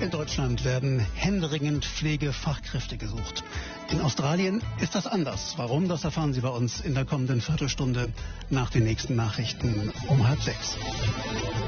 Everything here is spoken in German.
In Deutschland werden händeringend Pflegefachkräfte gesucht. In Australien ist das anders. Warum, das erfahren Sie bei uns in der kommenden Viertelstunde nach den nächsten Nachrichten um 5:30.